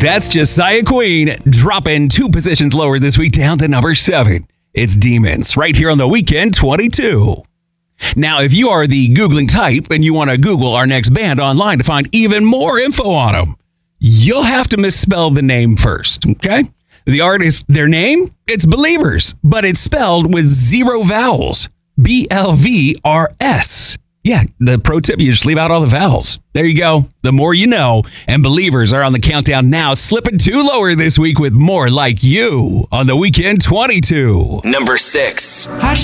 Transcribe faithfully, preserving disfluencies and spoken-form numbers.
That's Josiah Queen dropping two positions lower this week down to number seven. It's Demons right here on the Weekend twenty-two. Now, if you are the Googling type and you want to Google our next band online to find even more info on them, you'll have to misspell the name first, okay? The artist, their name, it's Believers, but it's spelled with zero vowels. B L V R S. Yeah, the pro tip, you just leave out all the vowels. There you go. The more you know. And Believers are on the countdown now, slipping two lower this week with More Like You on the Weekend twenty-two. Number six. Hush.